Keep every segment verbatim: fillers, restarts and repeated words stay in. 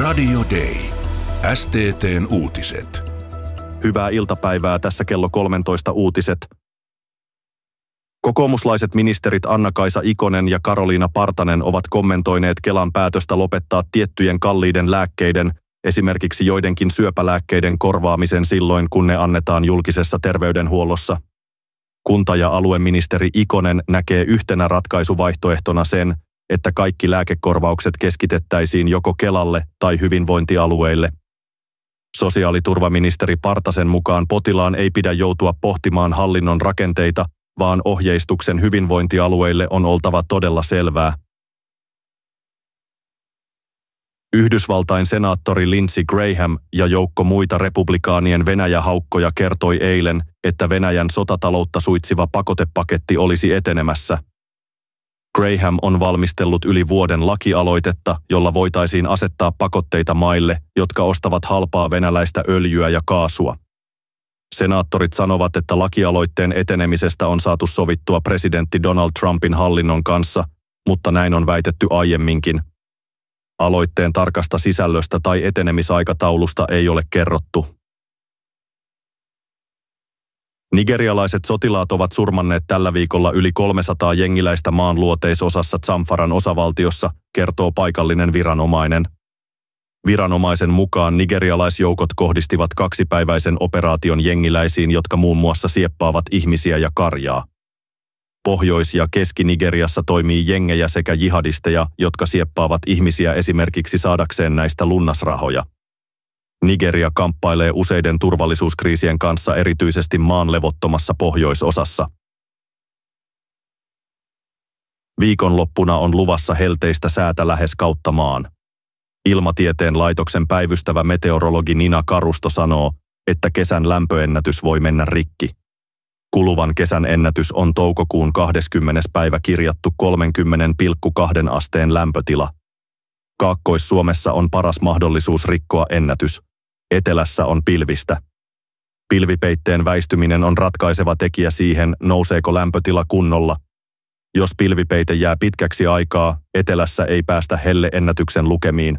Radio Day. S T T:n uutiset. Hyvää iltapäivää, tässä kello kolmetoista uutiset. Kokoomuslaiset ministerit Anna-Kaisa Ikonen ja Karoliina Partanen ovat kommentoineet Kelan päätöstä lopettaa tiettyjen kalliiden lääkkeiden, esimerkiksi joidenkin syöpälääkkeiden korvaamisen silloin, kun ne annetaan julkisessa terveydenhuollossa. Kunta- ja alueministeri Ikonen näkee yhtenä ratkaisuvaihtoehtona sen, että kaikki lääkekorvaukset keskitettäisiin joko Kelalle tai hyvinvointialueille. Sosiaaliturvaministeri Partasen mukaan potilaan ei pidä joutua pohtimaan hallinnon rakenteita, vaan ohjeistuksen hyvinvointialueille on oltava todella selvää. Yhdysvaltain senaattori Lindsey Graham ja joukko muita republikaanien Venäjä-haukkoja kertoi eilen, että Venäjän sotataloutta suitsiva pakotepaketti olisi etenemässä. Graham on valmistellut yli vuoden lakialoitetta, jolla voitaisiin asettaa pakotteita maille, jotka ostavat halpaa venäläistä öljyä ja kaasua. Senaattorit sanovat, että lakialoitteen etenemisestä on saatu sovittua presidentti Donald Trumpin hallinnon kanssa, mutta näin on väitetty aiemminkin. Aloitteen tarkasta sisällöstä tai etenemisaikataulusta ei ole kerrottu. Nigerialaiset sotilaat ovat surmanneet tällä viikolla yli kolmesataa jengiläistä maan luoteisosassa Zamfaran osavaltiossa, kertoo paikallinen viranomainen. Viranomaisen mukaan nigerialaisjoukot kohdistivat kaksipäiväisen operaation jengiläisiin, jotka muun muassa sieppaavat ihmisiä ja karjaa. Pohjois- ja Keski-Nigeriassa toimii jengejä sekä jihadisteja, jotka sieppaavat ihmisiä esimerkiksi saadakseen näistä lunnasrahoja. Nigeria kamppailee useiden turvallisuuskriisien kanssa erityisesti maan levottomassa pohjoisosassa. Viikonloppuna on luvassa helteistä säätä lähes kautta maan. Ilmatieteen laitoksen päivystävä meteorologi Nina Karusto sanoo, että kesän lämpöennätys voi mennä rikki. Kuluvan kesän ennätys on toukokuun kahdeskymmenes päivä kirjattu kolmekymmentä pilkku kaksi asteen lämpötila. Kaakkois-Suomessa on paras mahdollisuus rikkoa ennätys. Etelässä on pilvistä. Pilvipeitteen väistyminen on ratkaiseva tekijä siihen, nouseeko lämpötila kunnolla. Jos pilvipeite jää pitkäksi aikaa, etelässä ei päästä helleennätyksen lukemiin.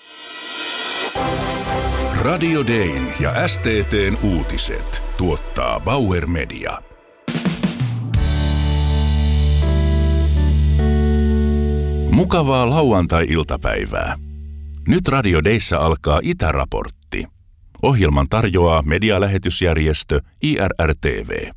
Radio Dayn ja S T T:n uutiset tuottaa Bauer Media. Mukavaa lauantai-iltapäivää. Nyt Radio Dayssä alkaa Itäraportti. Ohjelman tarjoaa medialähetysjärjestö I R R T V.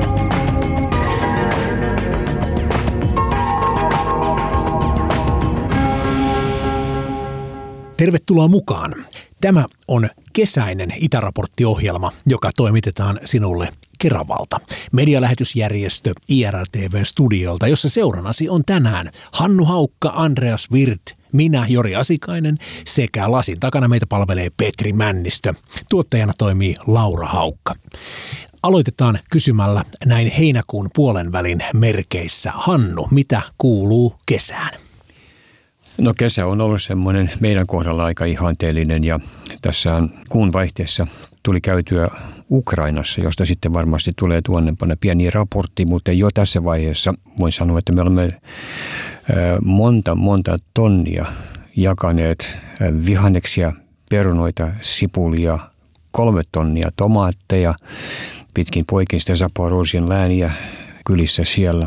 Tervetuloa mukaan. Tämä on kesäinen Itäraportti-ohjelma, joka toimitetaan sinulle Keravalta. Medialähetysjärjestö I R R T V-studiolta, jossa seurannasi on tänään Hannu Haukka, Andreas Wirth, minä Jori Asikainen sekä lasin takana meitä palvelee Petri Männistö. Tuottajana toimii Laura Haukka. Aloitetaan kysymällä näin heinäkuun puolen välin merkeissä. Hannu, mitä kuuluu kesään? No kesä on ollut semmoinen meidän kohdalla aika ihanteellinen ja tässä kuun vaihteessa tuli käytyä Ukrainassa, josta sitten varmasti tulee tuonnempana pieni raportti, mutta jo tässä vaiheessa voin sanoa, että me olemme monta, monta tonnia jakaneet vihanneksia, perunoita, sipulia, kolme tonnia tomaatteja, pitkin poikin sitä Zaporozhian lääniä kylissä siellä.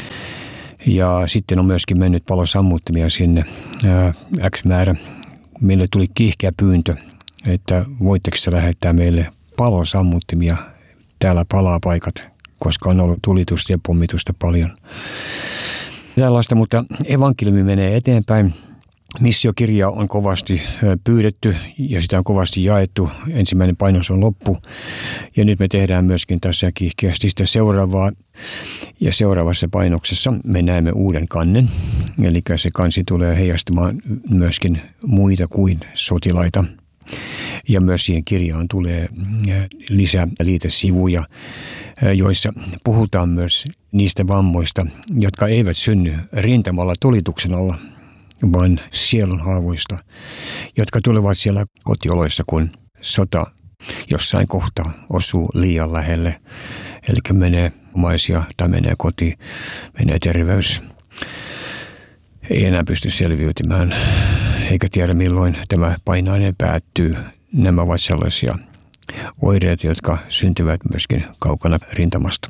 Ja sitten on myöskin mennyt palosammuttimia sinne ää, X määrä. Meille tuli kiihkeä pyyntö, että voitteko te lähettää meille palosammuttimia. Täällä palaa paikat, koska on ollut tulitusta ja pommitusta paljon. Tällaista, mutta evankeliumi menee eteenpäin. Missiokirja on kovasti pyydetty ja sitä on kovasti jaettu. Ensimmäinen painos on loppu ja nyt me tehdään myöskin tässä kiihkeästi sitä seuraavaa. Ja seuraavassa painoksessa me näemme uuden kannen. Eli se kansi tulee heijastamaan myöskin muita kuin sotilaita. Ja myös siihen kirjaan tulee lisää liitesivuja, joissa puhutaan myös niistä vammoista, jotka eivät synny rintamalla tulituksen alla, vaan sielunhaavoista, jotka tulevat siellä kotioloissa, kun sota jossain kohtaa osuu liian lähelle. Eli menee omaisia tai menee koti, menee terveys. Ei enää pysty selviytymään eikä tiedä milloin tämä painainen päättyy. Nämä ovat sellaisia oireita, jotka syntyvät myöskin kaukana rintamasta.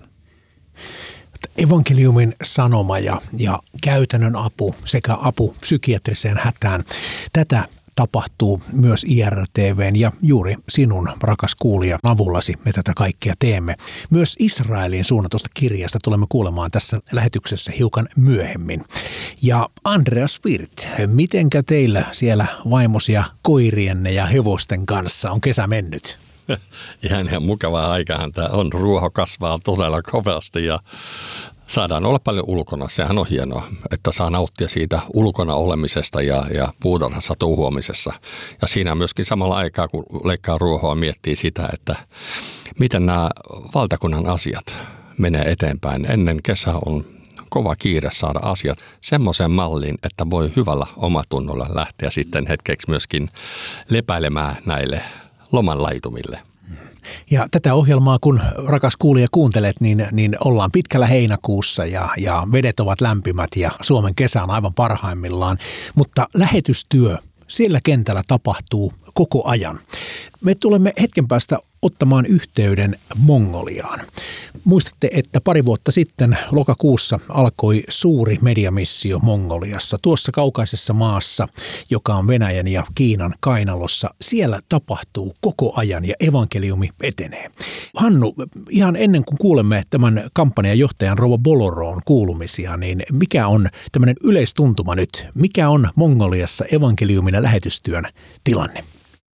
Evankeliumin sanoma ja, ja käytännön apu sekä apu psykiatriseen hätään. Tätä tapahtuu myös I R T V:n ja juuri sinun, rakas kuulija, avullasi me tätä kaikkea teemme. Myös Israeliin suunnatusta kirjasta tulemme kuulemaan tässä lähetyksessä hiukan myöhemmin. Ja Andreas Wirth, mitenkä teillä siellä vaimosia koirienne ja hevosten kanssa on kesä mennyt? Ihan ihan mukavaa aikahan tämä on. Ruoho kasvaa todella kovasti ja saadaan olla paljon ulkona. Sehän on hienoa, että saa nauttia siitä ulkona olemisesta ja, ja puutarhassa touhuamisessa. Ja siinä myöskin samalla aikaa, kun leikkaa ruohoa, miettii sitä, että miten nämä valtakunnan asiat menee eteenpäin. Ennen kesää on kova kiire saada asiat semmoiseen malliin, että voi hyvällä omatunnolla lähteä sitten hetkeksi myöskin lepäilemään näille lomanlaitumille. Ja tätä ohjelmaa, kun rakas kuulija kuuntelet, niin, niin ollaan pitkällä heinäkuussa ja, ja vedet ovat lämpimät ja Suomen kesä on aivan parhaimmillaan. Mutta lähetystyö siellä kentällä tapahtuu koko ajan. Me tulemme hetken päästä ottamaan yhteyden Mongoliaan. Muistatte, että pari vuotta sitten lokakuussa alkoi suuri mediamissio Mongoliassa, tuossa kaukaisessa maassa, joka on Venäjän ja Kiinan kainalossa. Siellä tapahtuu koko ajan ja evankeliumi etenee. Hannu, ihan ennen kuin kuulemme tämän kampanjan johtajan Rouva Boloroon kuulumisia, niin mikä on tämmöinen yleistuntuma nyt? Mikä on Mongoliassa evankeliumin ja lähetystyön tilanne?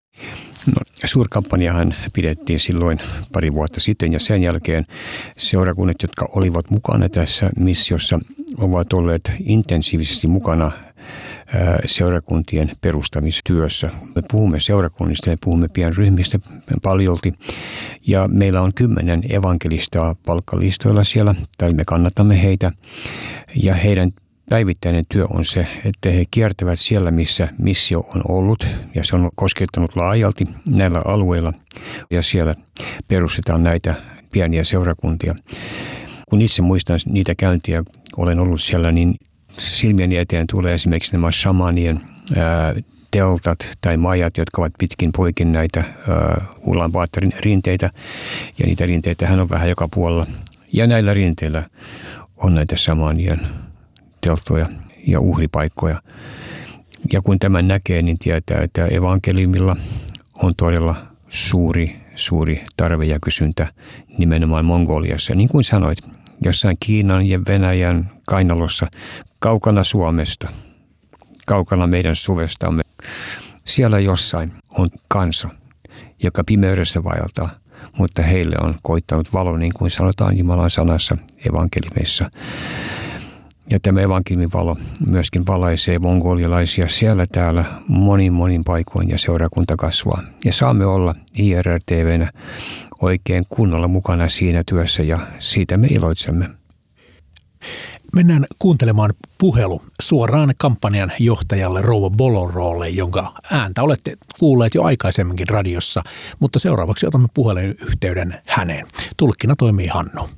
No, suurkampanjahan pidettiin silloin pari vuotta sitten ja sen jälkeen seurakunnat, jotka olivat mukana tässä missiossa, ovat olleet intensiivisesti mukana seurakuntien perustamistyössä. Me puhumme seurakunnista ja puhumme pienryhmistä paljolti ja meillä on kymmenen evankelistaa palkkalistoilla siellä tai me kannatamme heitä ja heidän päivittäinen työ on se, että he kiertävät siellä, missä missio on ollut ja se on koskettanut laajalti näillä alueilla ja siellä perustetaan näitä pieniä seurakuntia. Kun itse muistan niitä käyntiä, olen ollut siellä, niin silmieni eteen tulee esimerkiksi nämä shamanien ää, teltat tai majat, jotka ovat pitkin poikin näitä Ulaanbaatarin rinteitä ja niitä rinteitä hän on vähän joka puolella ja näillä rinteillä on näitä shamanien telttoja ja uhripaikkoja. Ja kun tämän näkee, niin tietää, että evankeliumilla on todella suuri, suuri tarve ja kysyntä nimenomaan Mongoliassa. Niin kuin sanoit, jossain Kiinan ja Venäjän kainalossa, kaukana Suomesta, kaukana meidän suvestamme, siellä jossain on kansa, joka pimeydessä vaeltaa, mutta heille on koittanut valo, niin kuin sanotaan Jumalan sanassa evankeliumissa. Ja tämä evankeliumin valo myöskin valaisee mongolialaisia siellä täällä monin monin paikoin ja seurakunta kasvaa. Ja saamme olla I R T V:nä oikein kunnolla mukana siinä työssä ja siitä me iloitsemme. Mennään kuuntelemaan puhelu suoraan kampanjan johtajalle Rouva Boloroolle, jonka ääntä olette kuulleet jo aikaisemminkin radiossa, mutta seuraavaksi otamme puhelun yhteyden häneen. Tulkkina toimii Hannu.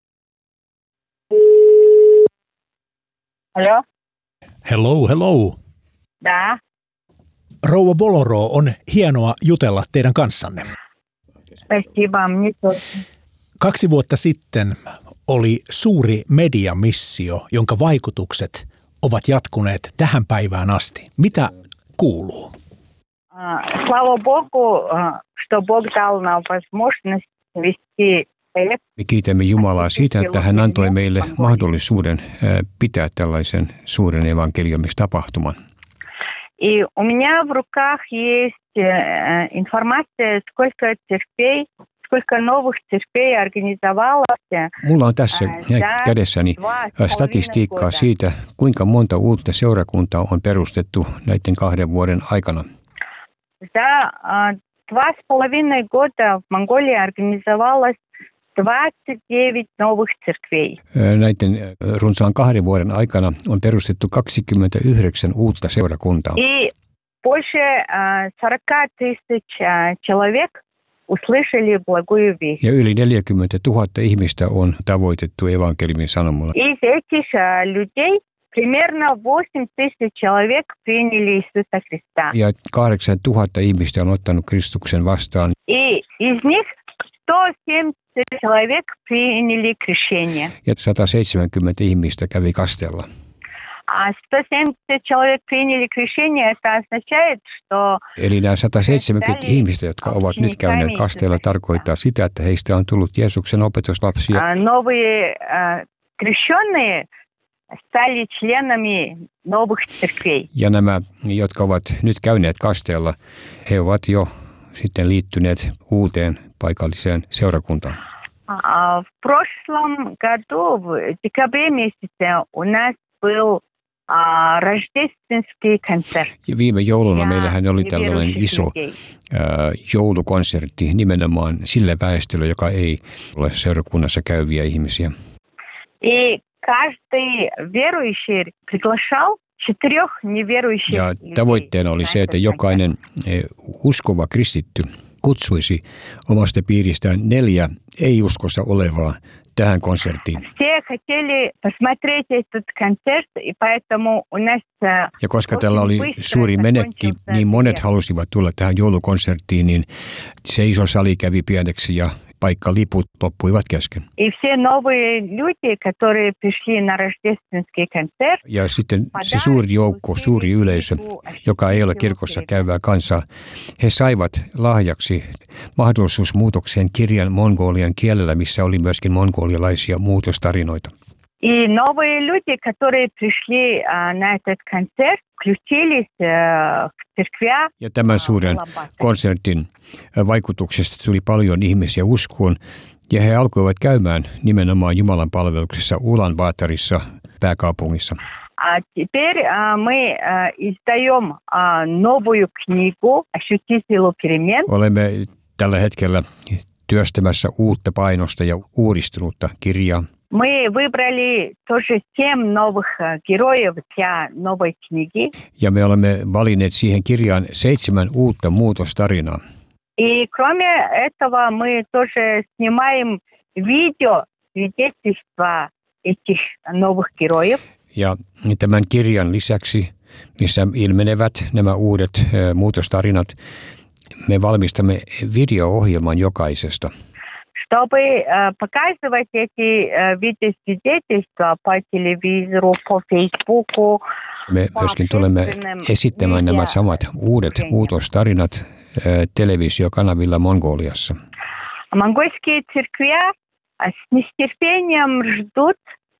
Алло. Hello, hello. Да. Rouva Boloro, on hienoa jutella teidän kanssanne. Спасибо, мне тоже. Kaksi vuotta sitten oli suuri mediamissio, jonka vaikutukset ovat jatkuneet tähän päivään asti. Mitä kuuluu? Слава Богу, что Бог дал нам возможность вести. Me kiitämme Jumalaa siitä, että hän antoi meille mahdollisuuden pitää tällaisen suuren evankeliumistapahtuman. И у меня в руках есть информация, сколько церквей, сколько новых церквей организовалось. Mulla on tässä kädessäni statistiikkaa siitä, kuinka monta uutta seurakuntaa on perustettu näiden kahden vuoden aikana. За два с половиной года в Монголии организовалось двадцать девять новых церквей. Näiden runsaan kahden vuoden aikana on perustettu kaksikymmentäyhdeksän uutta seurakuntaa. И больше сорок тысяч человек услышали благую весть. Ja yli neljäkymmentätuhatta ihmistä on tavoitettu evankeliumin sanomalla. Из этих людей примерно восемь тысяч человек приняли Иисуса Христа. Ja kahdeksan tuhatta ihmistä on ottanut Kristuksen vastaan. И из них сто семьдесят человек приняли крещение. Ja sata seitsemänkymmentä ihmistä kävi kasteella. А сто семьдесят человек приняли крещение, это означает, что... Eli nämä sata seitsemänkymmentä ihmistä, jotka ovat nyt käyneet kasteella, tarkoittaa sitä, että heistä on tullut Jeesuksen opetuslapsia. Новые крещенные стали членами новых церквей. Ja nämä, jotka ovat nyt käyneet kasteella, he ovat jo sitten liittyneet uuteen paikalliseen seurakuntaan. В прошлом году, в декабре месяце, у нас был рождественский концерт. Ja viime jouluna meillähän oli tällainen iso ää, joulukonsertti nimenomaan sille väestölle, joka ei ole seurakunnassa käyviä ihmisiä. И каждый верующий приглашал четырех неверующих. Ja tavoitteena oli se, että jokainen uskova kristitty kutsuisi omasta piiristään neljä ei-uskossa olevaa tähän konserttiin. Все хотели посмотреть этот концерт, и поэтому у нас... Ja koska tällä oli suuri menekki, niin monet halusivat tulla tähän joulukonserttiin, niin se iso sali kävi pieneksi ja paikkaliput loppuivat kesken. И все новые люди, которые пришли на рождественский концерт... Ja sitten se suuri joukko, suuri yleisö, joka ei ole kirkossa käyvää kansaa, he saivat lahjaksi mahdollisuusmuutoksen kirjan mongolian kielellä, missä oli myöskin mongolialaisia muutostarinoita. И новые люди, которые пришли на этот концерт, включились в церквя. Ja tämän suuren konsertin vaikutuksesta tuli paljon ihmisiä uskoon, ja he alkoivat käymään nimenomaan Jumalan palveluksessa Ulaanbaatarissa, pääkaupungissa. А теперь мы издаем новую книгу «Ощути силу перемен». Olemme tällä hetkellä työstämässä uutta painosta ja uudistunutta kirjaa. Мы выбрали тоже семь новых героев для новой книги. Ja me olemme valinneet siihen kirjaan seitsemän uutta muutostarinaa. И кроме этого мы тоже снимаем видео свидетельства этих новых героев. Ja tämän kirjan lisäksi, missä ilmenevät nämä uudet äh, muutostarinat, me valmistamme video-ohjelman jokaisesta. Чтобы э, показывать эти э, видеосвидетельства по телевизору, по Фейсбуку. Me myöskin tulemme esittämään nämä samat uudet muutostarinat äh, televisiokanavilla Mongoliassa. Монгольские церквя с нетерпением ждут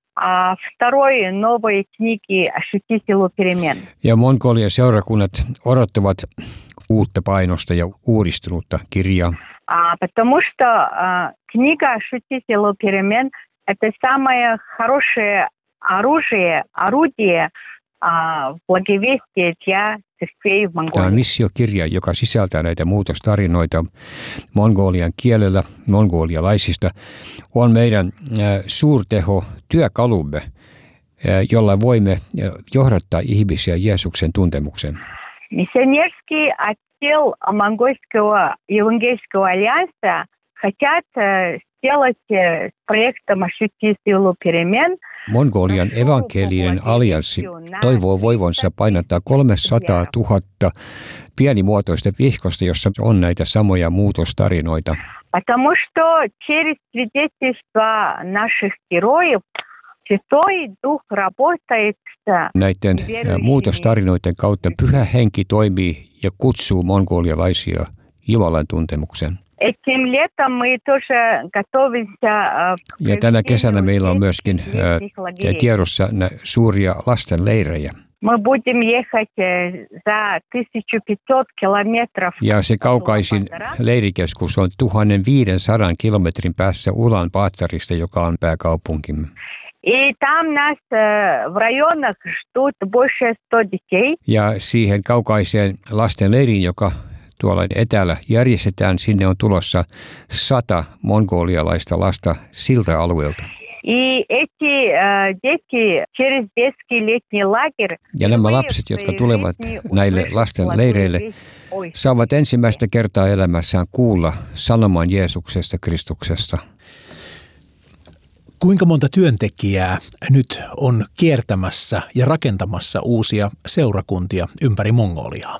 а, второй новой книги «Ощути силу перемен». Ja Mongolian seurakunnat odottavat uutta painosta ja uudistunutta kirjaa. А, потому что а, книга «Ощути силу перемен» – это самое хорошее оружие, орудие а, благовестия для церквей в Tämä on Монголии. missiokirja, joka sisältää näitä muutostarinoita mongolian kielellä, mongolialaisista, on meidän suurteho työkalumme, jolla voimme johdattaa ihmisiä Jeesuksen tuntemukseen. Миссионерский отдел Монгольского евангельского альянса хотят сделать с проектом «Ощути силу перемен». Mongolian evankelinen allianssi toivoo voivonsa painottaa kolmesataa tuhatta pienimuotoista vihkosta, jossa on näitä samoja muutostarinoita. Потому что через свидетельства наших героев Святой Дух работает с Näiden muutostarinoiden kautta Pyhä Henki toimii ja kutsuu mongolialaisia Jumalan tuntemukseen. Этим летом мы тоже готовимся. Ja tänä kesänä meillä on myöskin äh, tiedossa suuria lastenleirejä. Мы будем ехать за тысяча пятьсот километров. Ja se kaukaisin leirikeskus on tuhatviisisataa kilometrin päässä Ulaanbaatarista, joka on pääkaupunkimme. И там нас в районах ждут больше ста детей. Ja siihen kaukaiseen lastenleiriin, joka tuolla etäällä järjestetään, sinne on tulossa sata mongolialaista lasta siltä alueelta. И эти дети через детский летний лагерь. Ja nämä lapset, jotka tulevat näille lasten leireille, saavat ensimmäistä kertaa elämässään kuulla sanoman Jeesuksesta, Kristuksesta. Kuinka monta työntekijää nyt on kiertämässä ja rakentamassa uusia seurakuntia ympäri Mongoliaa?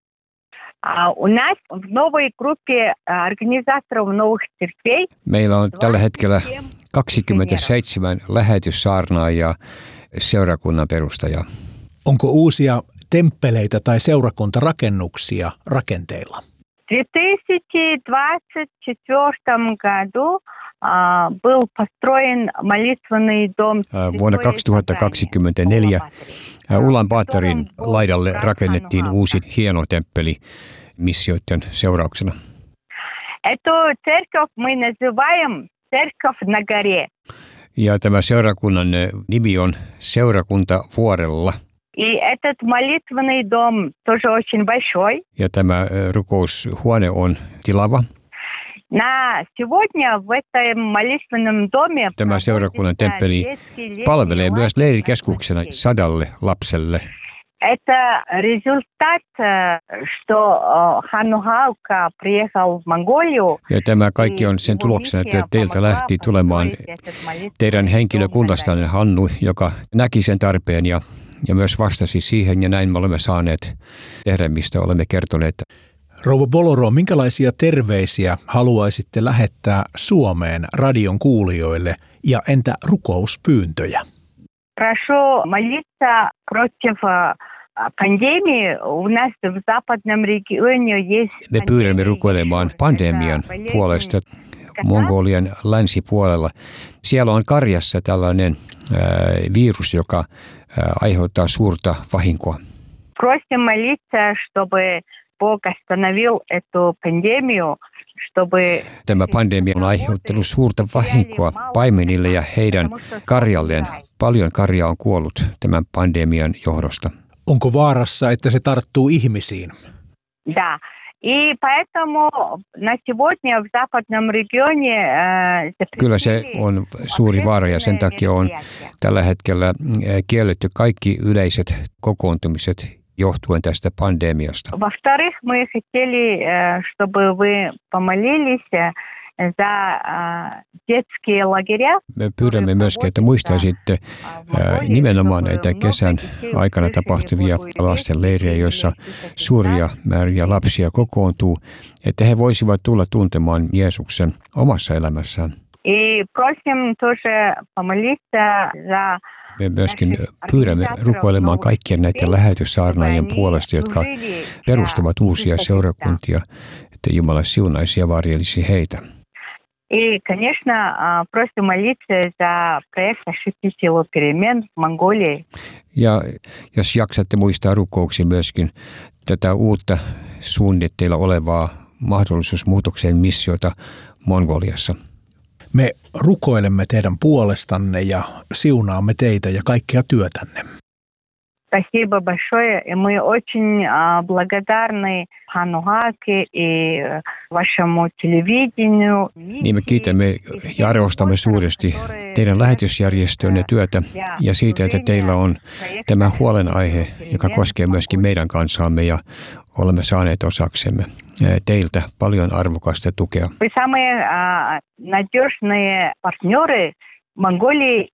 У нас в новой группе организаторов новых церквей Meillä on tällä hetkellä kaksikymmentäseitsemän lähetyssaarnaajaa seurakunnan perustajaa. Onko uusia temppeleitä tai seurakuntarakennuksia rakenteilla? В две тысячи двадцать четвёртом году был построен молитвенный дом. Vuonna kaksituhattakaksikymmentäneljä Ulaanbaatarin laidalle rakennettiin uusi hieno temppeli missioiden seurauksena. Эту церковь мы называем церковь на горе. Ja tämä seurakunnan nimi on Seurakunta vuorella. И этот молитвенный дом тоже очень большой. Ja tämä rukoushuone on tilava. На сегодня в этом молитвенном доме Tämä seurakunnan temppeli palvelee myös leirikeskuksena sadalle lapselle. Это результат, что Ханухалка приехал в Монголию. Ja tämä kaikki on sen tuloksena, että teiltä lähti tulemaan teidän henkilökunnastanne Hannu, joka näki sen tarpeen ja, ja myös vastasi siihen. Ja näin me olemme saaneet tehdä, mistä olemme kertoneet. Rouva Boloro, minkälaisia terveisiä haluaisitte lähettää Suomeen radion kuulijoille ja entä rukouspyyntöjä? Прошу молиться против пандемии. У нас в западном регионе есть... Me pyydämme rukoilemaan pandemian puolesta Mongolian länsipuolella. Siellä on karjassa tällainen äh, virus, joka äh, aiheuttaa suurta vahinkoa. Просим молиться, чтобы Бог остановил эту пандемию, чтобы... Tämä pandemia on aiheuttanut suurta vahinkoa paimenille ja heidän karjalleen. Paljon karjaa on kuollut tämän pandemian johdosta. Onko vaarassa, että se tarttuu ihmisiin? Да. И поэтому на сегодня в западном регионе... Kyllä se on suuri vaara ja sen takia on tällä hetkellä kielletty kaikki yleiset kokoontumiset johtuen tästä pandemiasta. Во-вторых, мы хотели, чтобы вы помолились за детские лагеря. Me pyydämme myöskin, että muistaisitte nimenomaan näitä kesän aikana tapahtuvia lasten leirejä, joissa suuria määriä lapsia kokoontuu, että he voisivat tulla tuntemaan Jeesuksen omassa elämässään. И просим тоже помолиться за... Me myöskin pyydämme rukoilemaan kaikkien näiden lähetyssaarnaajien puolesta, jotka perustavat uusia seurakuntia, että Jumala siunaisi ja varjelisi heitä. И, конечно, просим молиться за проект «Ошибки силу перемен» в Монголии. Ja jos jaksatte muistaa rukouksi myöskin tätä uutta suunnitteilla olevaa mahdollisuusmuutokseen missiota Mongoliassa. Me rukoilemme teidän puolestanne ja siunaamme teitä ja kaikkea työtänne. Спасибо большое. И мы очень благодарны Ханухалке и вашему телевидению. Niin me kiitämme ja arvostamme suuresti teidän lähetysjärjestönne työtä ja siitä, että teillä on tämä huolenaihe, joka koskee myöskin meidän kansaamme ja olemme saaneet osaksemme teiltä paljon arvokasta tukea. Вы самые надежные партнеры Mongolia,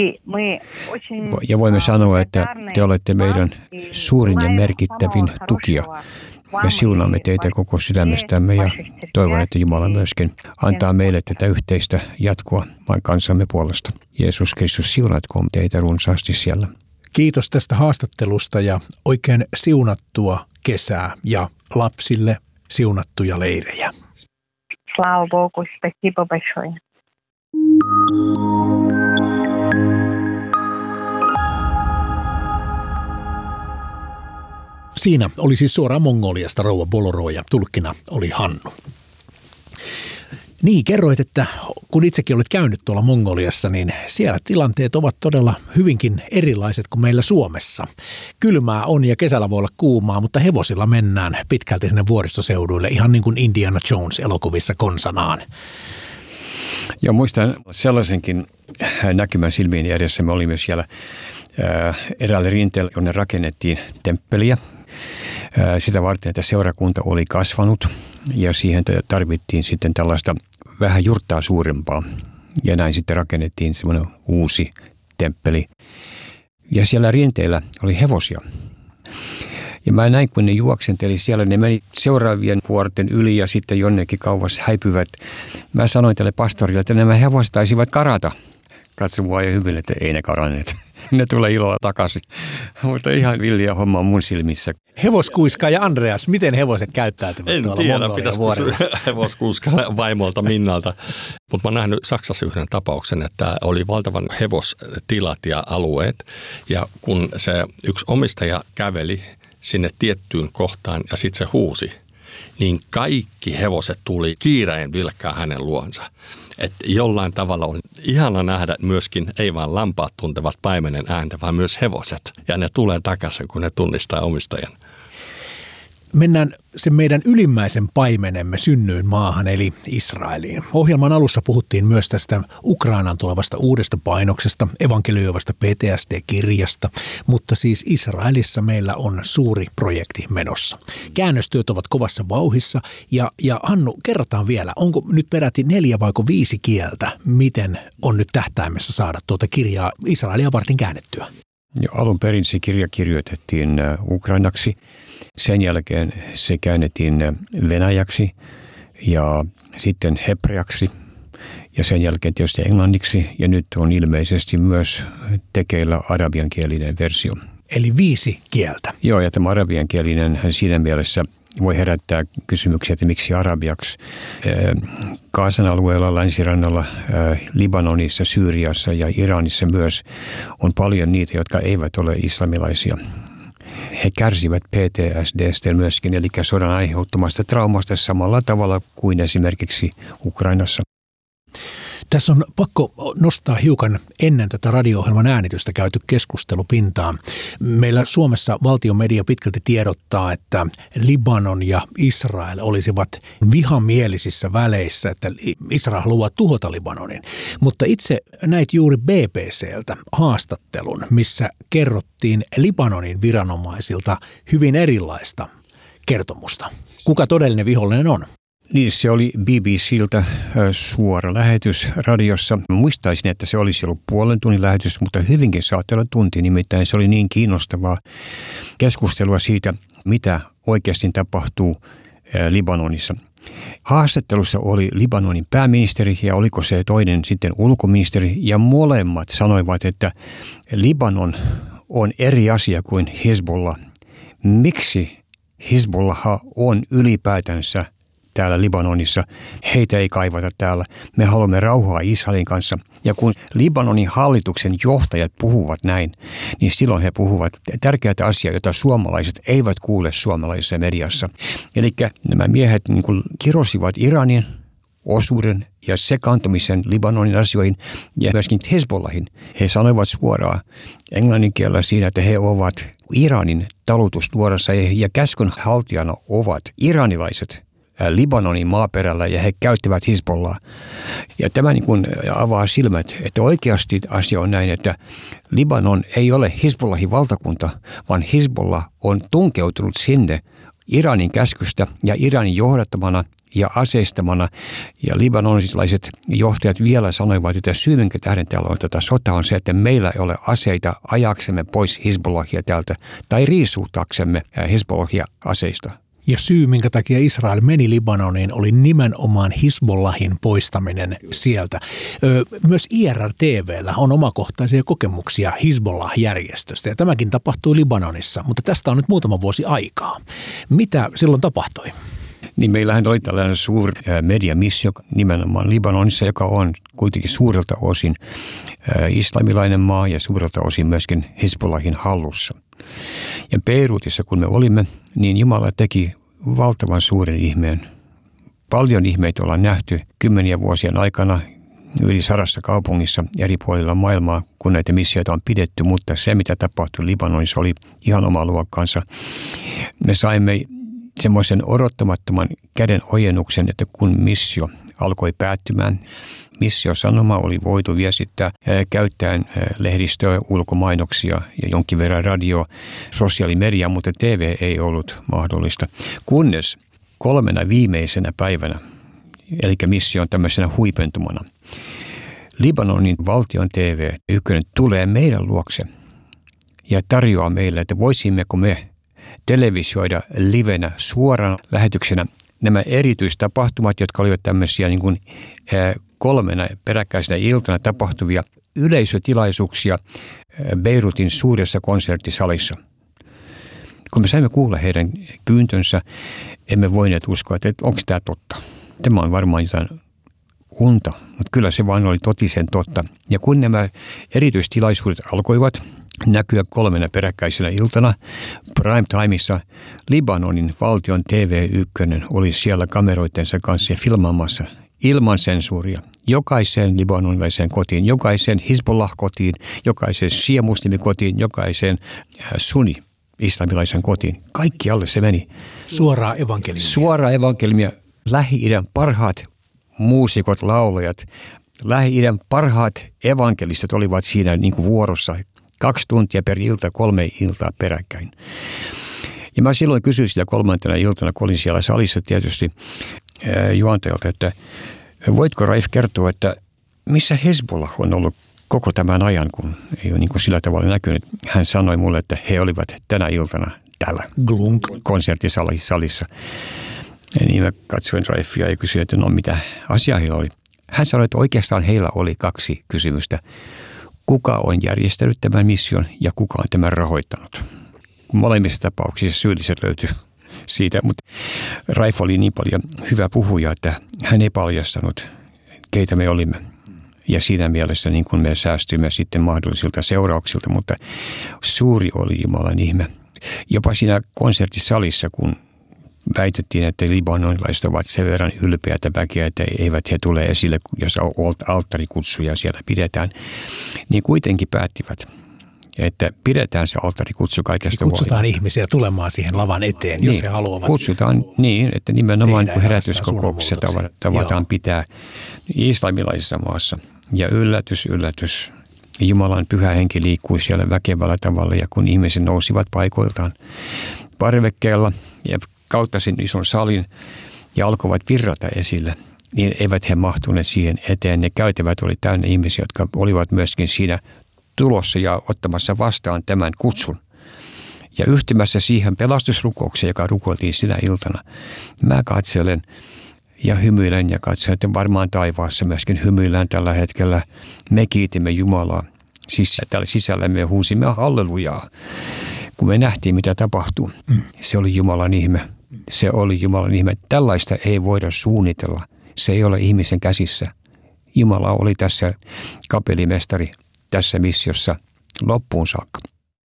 ja voimme sanoa, että te olette meidän suurin ja merkittävin tukija. Me siunaamme teitä koko sydämestämme ja toivon, että Jumala myöskin antaa meille tätä yhteistä jatkoa vain kansamme puolesta. Jeesus Kristus, siunatkoon teitä runsaasti siellä. Kiitos tästä haastattelusta ja oikein siunattua kesää ja lapsille siunattuja leirejä. Слава Богу, спасибо большое. Siinä oli siis suoraan Mongoliasta rouva Boloro ja tulkkina oli Hannu. Niin, kerroit, että kun itsekin olet käynyt tuolla Mongoliassa, niin siellä tilanteet ovat todella hyvinkin erilaiset kuin meillä Suomessa. Kylmää on ja kesällä voi olla kuumaa, mutta hevosilla mennään pitkälti sinne vuoristoseuduille, ihan niin kuin Indiana Jones elokuvissa konsanaan. Ja muistan sellaisenkin näkymän silmiin edessä. Me olimme siellä eräälle rinteelle, jonne rakennettiin temppeliä. Sitä varten, että seurakunta oli kasvanut ja siihen tarvittiin sitten tällaista vähän jurttaa suurempaa Ja näin sitten rakennettiin semmoinen uusi temppeli. Ja siellä rinteillä oli hevosia. Ja mä näin, kun ne juoksenteli siellä, ne meni seuraavien vuorten yli ja sitten jonnekin kauas häipyvät. Mä sanoin tälle pastorille, että nämä hevoset taisivat karata. Katso mua ja hyvin, että ei ne karanneet. Ne tulee ilolla takaisin. Mutta ihan villiä homma mun silmissä. Hevoskuiska ja Andreas, miten hevoset käyttäytyvät en tuolla tiedä, Mongolian vuorilla? Hevoskuiska vaimolta Minnalta. Mutta mä oon nähnyt Saksassa yhden tapauksen, että oli valtavan hevostilat ja alueet. Ja kun se yksi omistaja käveli sinne tiettyyn kohtaan ja sitten se huusi, niin kaikki hevoset tuli kiireen vilkkaa hänen luonsa. Että jollain tavalla on ihana nähdä myöskin, ei vaan lampaat tuntevat paimenen ääntä, vaan myös hevoset. Ja ne tulee takaisin, kun ne tunnistaa omistajan. Mennään sen meidän ylimmäisen paimenemme synnyyn maahan, eli Israeliin. Ohjelman alussa puhuttiin myös tästä Ukrainaan tulevasta uudesta painoksesta, evankelioivasta P T S D-kirjasta, mutta siis Israelissa meillä on suuri projekti menossa. Käännöstyöt ovat kovassa vauhissa ja, ja Hannu, kerrotaan vielä, onko nyt peräti neljä vaiko viisi kieltä, miten on nyt tähtäimessä saada tuota kirjaa Israelia varten käännettyä? Jo alun perin se kirja kirjoitettiin ukrainaksi. Sen jälkeen se käännettiin venäjäksi ja sitten hebreaksi ja sen jälkeen tietysti englanniksi ja nyt on ilmeisesti myös tekeillä arabiankielinen versio. Eli viisi kieltä. Joo, ja tämä arabiankielinen siinä mielessä voi herättää kysymyksiä, että miksi arabiaksi. Gazan alueella, länsirannalla, Libanonissa, Syyriassa ja Iranissa myös on paljon niitä, jotka eivät ole islamilaisia. He kärsivät P T S D:stä myöskin, eli sodan aiheuttamasta traumasta samalla tavalla kuin esimerkiksi Ukrainassa. Tässä on pakko nostaa hiukan ennen tätä radio-ohjelman äänitystä käyty keskustelu pintaan. Meillä Suomessa valtiomedia pitkälti tiedottaa, että Libanon ja Israel olisivat vihamielisissä väleissä, että Israel haluaa tuhota Libanonin. Mutta itse näit juuri B B C:ltä haastattelun, missä kerrottiin Libanonin viranomaisilta hyvin erilaista kertomusta. Kuka todellinen vihollinen on? Niin, se oli B B C:ltä suora lähetys radiossa. Muistaisin, että se olisi ollut puolen tunnin lähetys, mutta hyvinkin saattaa olla tunti. Nimittäin se oli niin kiinnostavaa keskustelua siitä, mitä oikeasti tapahtuu Libanonissa. Haastattelussa oli Libanonin pääministeri ja oliko se toinen sitten ulkoministeri ja molemmat sanoivat, että Libanon on eri asia kuin Hezbollah. Miksi Hezbollah on ylipäätänsä täällä Libanonissa? Heitä ei kaivata täällä. Me haluamme rauhaa Israelin kanssa. Ja kun Libanonin hallituksen johtajat puhuvat näin, niin silloin he puhuvat tärkeää asiaa, jota suomalaiset eivät kuule suomalaisessa mediassa. Eli nämä miehet niin kuin kirosivat Iranin osuuden ja sekaantumisen Libanonin asioihin ja myöskin Hezbollahin. He sanoivat suoraan englannin kielellä siinä, että he ovat Iranin talutusnuorassa ja käskyn haltijana ovat iranilaiset Libanonin maaperällä ja he käyttävät Hezbollah. Ja tämä niin kuin avaa silmät, että oikeasti asia on näin, että Libanon ei ole Hezbollahin valtakunta, vaan Hezbollah on tunkeutunut sinne Iranin käskystä ja Iranin johdattamana ja aseistamana. Ja libanonilaiset johtajat vielä sanoivat, että syy, minkä tähden täällä on tätä sotaa, on se, että meillä ei ole aseita ajaksemme pois Hezbollahia täältä tai riisuutaksemme Hezbollahia aseista. Ja syy, minkä takia Israel meni Libanoniin, oli nimenomaan Hezbollahin poistaminen sieltä. Öö, myös I R T V:llä on omakohtaisia kokemuksia Hezbollah-järjestöstä, ja tämäkin tapahtui Libanonissa, mutta tästä on nyt muutama vuosi aikaa. Mitä silloin tapahtui? Niin meillähän oli tällainen suuri mediamissio nimenomaan Libanonissa, joka on kuitenkin suurelta osin islamilainen maa ja suurelta osin myöskin Hezbollahin hallussa. Ja Beirutissa, kun me olimme, niin Jumala teki valtavan suuren ihmeen. Paljon ihmeitä ollaan nähty kymmeniä vuosien aikana yli sadassa kaupungissa eri puolilla maailmaa, kun näitä missioita on pidetty, mutta se, mitä tapahtui Libanonissa, oli ihan oma luokkansa. Me saimme semmoisen odottamattoman käden ojennuksen, että kun missio alkoi päättymään, missiosanoma oli voitu viestittää käyttäen lehdistöä, ulkomainoksia ja jonkin verran radio, sosiaalimedia, mutta T V ei ollut mahdollista. Kunnes kolmena viimeisenä päivänä, eli mission tämmöisenä huipentumana, Libanonin valtion T V ykkönen tulee meidän luokse ja tarjoaa meille, että voisimmeko me televisioida livenä suorana lähetyksenä nämä erityistapahtumat, jotka olivat tämmöisiä niin kuin kolmena peräkkäisenä iltana tapahtuvia yleisötilaisuuksia Beirutin suuressa konserttisalissa. Kun me saimme kuulla heidän pyyntönsä, emme voineet uskoa, että onko tämä totta. Tämä on varmaan jotain unta, mutta kyllä se vaan oli totisen totta. Ja kun nämä erityistilaisuudet alkoivat näkyä kolmena peräkkäisenä iltana prime timeissa, Libanonin valtion T V ykkönen oli siellä kameroittensa kanssa filmaamassa ilman sensuuria. Jokaiseen libanonilaiseen kotiin, jokaiseen Hizbollah-kotiin, jokaiseen shia-muslimikotiin, jokaiseen sunni islamilaisen kotiin. Kaikkialle se meni. Suoraa evankeliumia. Suoraa evankeliumia. Lähi-idän parhaat muusikot, laulajat, Lähi-idän parhaat evankelistat olivat siinä niin kuin vuorossa. Kaksi tuntia per ilta, kolme iltaa peräkkäin. Ja mä silloin kysyin sitä kolmantena iltana, kun olin siellä salissa tietysti juontajalta, että voitko Raif kertoa, että missä Hezbollah on ollut koko tämän ajan, kun ei ole niin kuin sillä tavalla näkynyt. Hän sanoi mulle, että he olivat tänä iltana täällä Glunk. konserttisalissa. Ja niin mä katsoin Raifia ja kysyin, että no mitä asiaa heillä oli. Hän sanoi, että oikeastaan heillä oli kaksi kysymystä. Kuka on järjestänyt tämän mission ja kuka on tämän rahoittanut? Molemmissa tapauksissa syylliset löytyy siitä, mutta Raif oli niin paljon hyvä puhuja, että hän ei paljastanut, keitä me olimme. Ja siinä mielessä niin kuin me säästyimme sitten mahdollisilta seurauksilta, mutta suuri oli Jumalan ihme. Jopa siinä konserttisalissa, kun väitettiin, että libanonilaiset ovat sen verran ylpeätä väkeä, että eivät he tule esille, jos alttarikutsuja siellä pidetään, niin kuitenkin päättivät, että pidetään se alttarikutsu kaikesta huolimatta. Kutsutaan ihmisiä tulemaan siihen lavan eteen, jos niin, he haluavat. Kutsutaan niin, että nimenomaan herätyskokouksia tavataan pitää islamilaisessa maassa. Ja yllätys, yllätys. Jumalan pyhä henki liikkui siellä väkevällä tavalla ja kun ihmiset nousivat paikoiltaan parvekkeella ja kautta sen ison salin ja alkoivat virrata esille, niin eivät he mahtuneet siihen eteen. Ne käytävät oli täynnä ihmisiä, jotka olivat myöskin siinä tulossa ja ottamassa vastaan tämän kutsun. Ja yhtymässä siihen pelastusrukoukseen, joka rukoiltiin sinä iltana, mä katselen ja hymyilen ja katsoin, että varmaan taivaassa myöskin hymyillään tällä hetkellä. Me kiitimme Jumalaa. Siis täällä sisällä me huusimme hallelujaa. Kun me nähtiin, mitä tapahtuu, mm. se oli Jumalan ihme. Se oli Jumalan ihme. Tällaista ei voida suunnitella. Se ei ole ihmisen käsissä. Jumala oli tässä kapellimestari tässä missiossa loppuun saakka.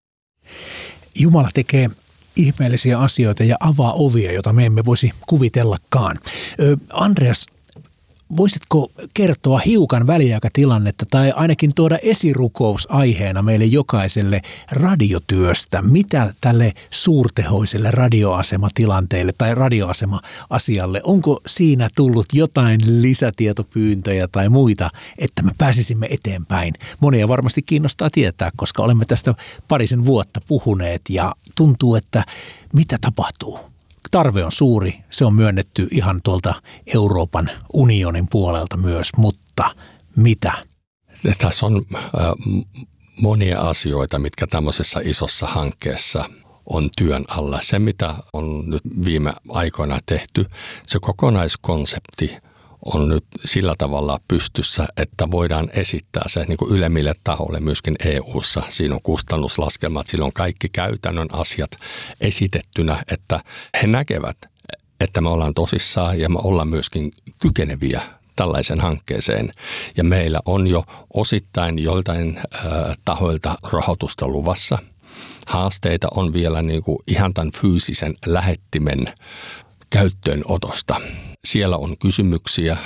Jumala tekee ihmeellisiä asioita ja avaa ovia, joita me emme voisi kuvitellakaan. Ö, Andreas, voisitko kertoa hiukan väliaikatilannetta tai ainakin tuoda esirukous-aiheena meille jokaiselle radiotyöstä? Mitä tälle suurtehoiselle radioasematilanteelle tai radioasema-asialle, onko siinä tullut jotain lisätietopyyntöjä tai muita, että me pääsisimme eteenpäin? Monia varmasti kiinnostaa tietää, koska olemme tästä parisen vuotta puhuneet ja tuntuu, että mitä tapahtuu? Tarve on suuri, se on myönnetty ihan tuolta Euroopan unionin puolelta myös, mutta mitä? Tässä on äh, monia asioita, mitkä tämmöisessä isossa hankkeessa on työn alla. Se, mitä on nyt viime aikoina tehty, se kokonaiskonsepti on nyt sillä tavalla pystyssä, että voidaan esittää se niin kuin ylemmille tahoille myöskin E U:ssa. Siinä on kustannuslaskelmat, siinä on kaikki käytännön asiat esitettynä, että he näkevät, että me ollaan tosissaan ja me ollaan myöskin kykeneviä tällaisen hankkeeseen. Ja meillä on jo osittain joltain äh, tahoilta rahoitusta luvassa. Haasteita on vielä niin kuin ihan tämän fyysisen lähettimen käyttöönotosta. Siellä on kysymyksiä.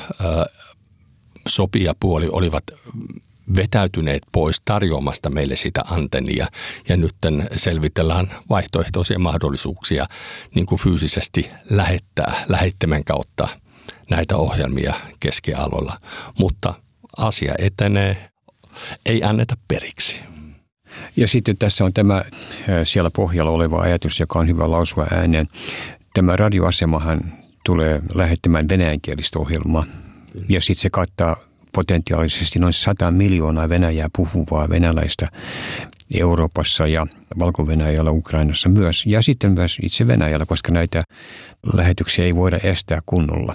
Sopijapuoli olivat vetäytyneet pois tarjoamasta meille sitä antennia ja nyt selvitellään vaihtoehtoisia mahdollisuuksia niin kuin fyysisesti lähettää lähettimen kautta näitä ohjelmia keskialueella. Mutta asia etenee, ei anneta periksi. Ja sitten tässä on tämä siellä pohjalla oleva ajatus, joka on hyvä lausua ääneen. Tämä radioasemahan tulee lähettämään venäjänkielistä ohjelmaa ja sitten se kattaa potentiaalisesti noin sata miljoonaa Venäjää puhuvaa venäläistä Euroopassa ja Valko-Venäjällä, Ukrainassa myös. Ja sitten myös itse Venäjällä, koska näitä lähetyksiä ei voida estää kunnolla.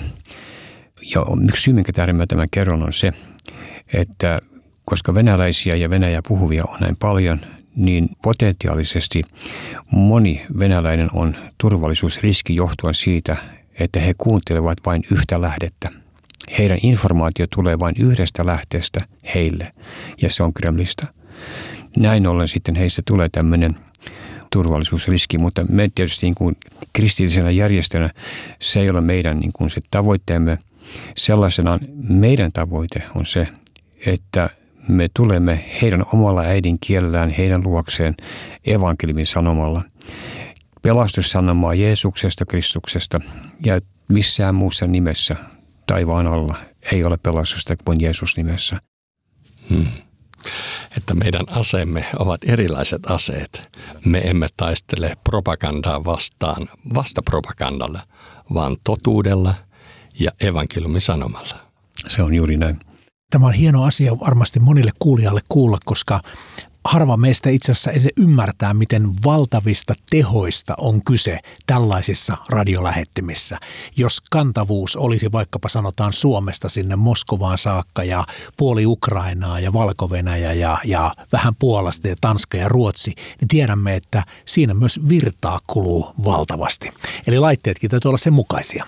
Ja yksi syy, minkä tähden mä tämän kerron, on se, että koska venäläisiä ja Venäjää puhuvia on näin paljon, niin potentiaalisesti moni venäläinen on turvallisuusriski johtuen siitä, että he kuuntelevat vain yhtä lähdettä. Heidän informaatio tulee vain yhdestä lähteestä heille, ja se on Kremlistä. Näin ollen sitten heistä tulee tämmöinen turvallisuusriski, mutta me tietysti niin kuin kristillisenä järjestönä se ei ole meidän niin kuin se tavoitteemme. Sellaisena meidän tavoite on se, että me tulemme heidän omalla äidinkielellään, heidän luokseen evankeliumin sanomalla. Pelastussanomaa Jeesuksesta, Kristuksesta ja missään muussa nimessä taivaan alla ei ole pelastusta kuin Jeesus nimessä. Hmm. Että meidän aseemme ovat erilaiset aseet. Me emme taistele propagandaa vastaan vastapropagandalla, vaan totuudella ja evankeliumin sanomalla. Se on juuri näin. Tämä on hieno asia varmasti monille kuulijalle kuulla, koska harva meistä itse asiassa ei se ymmärtää, miten valtavista tehoista on kyse tällaisissa radiolähettimissä. Jos kantavuus olisi vaikkapa sanotaan Suomesta sinne Moskovaan saakka ja puoli Ukrainaa ja Valko-Venäjä ja, ja vähän Puolasta ja Tanska ja Ruotsi, niin tiedämme, että siinä myös virtaa kuluu valtavasti. Eli laitteetkin täytyy olla sen mukaisia.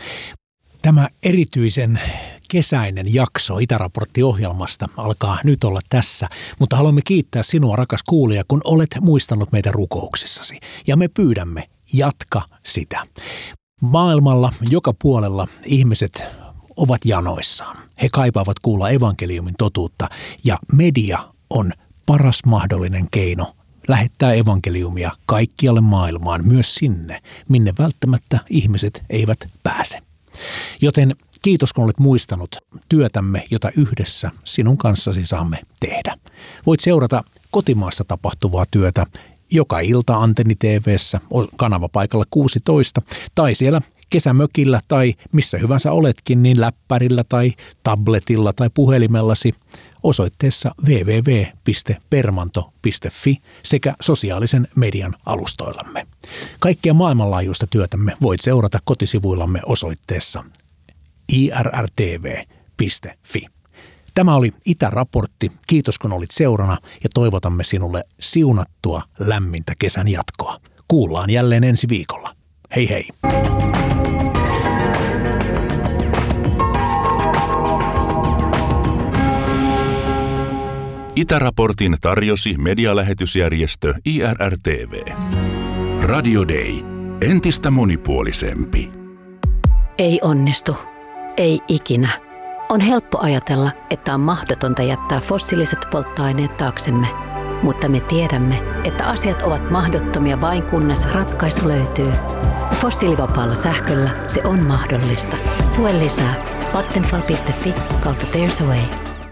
Tämä erityisen kesäinen jakso Itäraportti-ohjelmasta alkaa nyt olla tässä, mutta haluamme kiittää sinua, rakas kuulija, kun olet muistanut meitä rukouksissasi. Ja me pyydämme, jatka sitä. Maailmalla joka puolella ihmiset ovat janoissaan. He kaipaavat kuulla evankeliumin totuutta ja media on paras mahdollinen keino lähettää evankeliumia kaikkialle maailmaan, myös sinne, minne välttämättä ihmiset eivät pääse. Joten kiitos, kun olet muistanut työtämme, jota yhdessä sinun kanssasi saamme tehdä. Voit seurata kotimaassa tapahtuvaa työtä joka ilta Antenni T V:ssä, kanavapaikalla kuusitoista, tai siellä kesämökillä tai missä hyvänsä oletkin, niin läppärillä tai tabletilla tai puhelimellasi osoitteessa double-u double-u double-u piste permanto piste fi sekä sosiaalisen median alustoillamme. Kaikkea maailmanlaajuista työtämme voit seurata kotisivuillamme osoitteessa i r r t v piste fi. Tämä oli Itäraportti. Kiitos kun olit seurana ja toivotamme sinulle siunattua lämmintä kesän jatkoa. Kuullaan jälleen ensi viikolla. Hei hei! Itäraportin tarjosi medialähetysjärjestö I R R T V. Radio Day. Entistä monipuolisempi. Ei onnistu. Ei ikinä. On helppo ajatella, että on mahdotonta jättää fossiiliset polttoaineet taaksemme. Mutta me tiedämme, että asiat ovat mahdottomia vain kunnes ratkaisu löytyy. Fossiilivapaalla sähköllä se on mahdollista. Lue lisää vattenfall piste fi kautta There's a Way.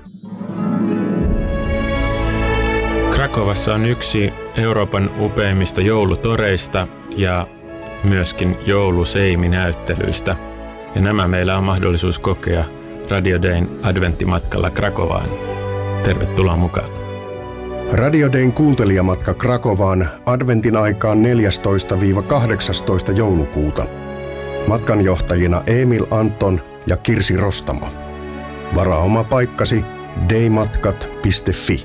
Krakovassa on yksi Euroopan upeimmista joulutoreista ja myöskin jouluseimi-näyttelyistä. Ja nämä meillä on mahdollisuus kokea Radio Dayn adventtimatkalla Krakovaan. Tervetuloa mukaan. Radio Dayn kuuntelijamatka Krakovaan adventin aikaan neljästoista kahdeksastoista joulukuuta. Matkanjohtajina Emil Anton ja Kirsi Rostamo. Varaa oma paikkasi daymatkat piste fi.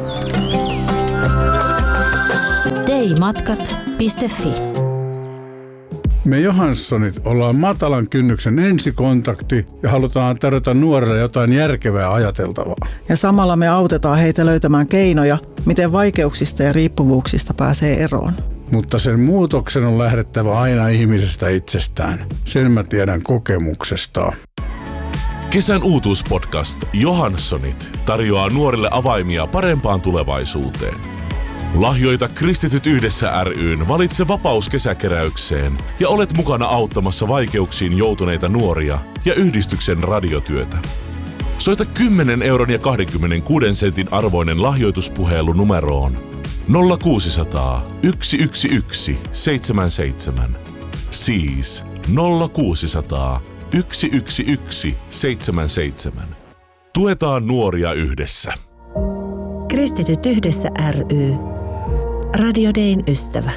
daymatkat piste fi. Me Johanssonit ollaan matalan kynnyksen ensikontakti ja halutaan tarjota nuorille jotain järkevää ajateltavaa. Ja samalla me autetaan heitä löytämään keinoja, miten vaikeuksista ja riippuvuuksista pääsee eroon. Mutta sen muutoksen on lähdettävä aina ihmisestä itsestään. Sen mä tiedän kokemuksesta. Kesän uutuuspodcast Johanssonit tarjoaa nuorille avaimia parempaan tulevaisuuteen. Lahjoita Kristityt yhdessä ry:n Valitse vapaus kesäkeräykseen ja olet mukana auttamassa vaikeuksiin joutuneita nuoria ja yhdistyksen radiotyötä. Soita kymmenen euron ja kaksikymmentäkuusi sentin arvoinen lahjoituspuhelu numeroon nolla kuusi nolla nolla yksi yksi yksi seitsemän seitsemän. Siis nolla kuusi nolla nolla yksi yksi yksi seitsemän seitsemän. Tuetaan nuoria yhdessä. Kristityt yhdessä ry. Radio Dayn ystävä.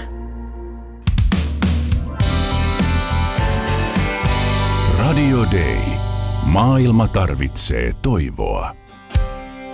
Radio Day. Maailma tarvitsee toivoa.